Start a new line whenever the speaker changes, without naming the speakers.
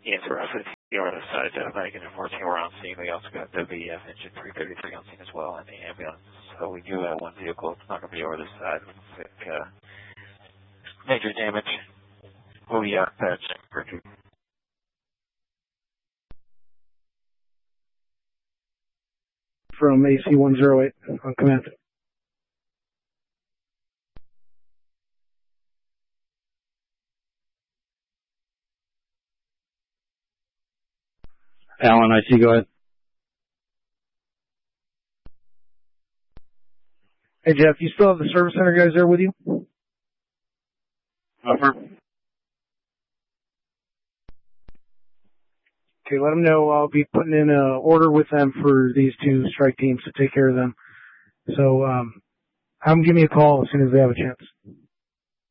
Yes, we're up at the other side, making and working around scene. We also got the VF engine 333 on scene as well, and the ambulance. So we do have one vehicle. It's not going to be over this side with major damage. We'll be patching for
from AC-108 on command.
Alan, I see. Go ahead.
Hey, Jeff, you still have the service center guys there with you?
Affirm.
Okay, let them know I'll be putting in an order with them for these two strike teams to take care of them. So, have them give me a call as soon as they have a chance.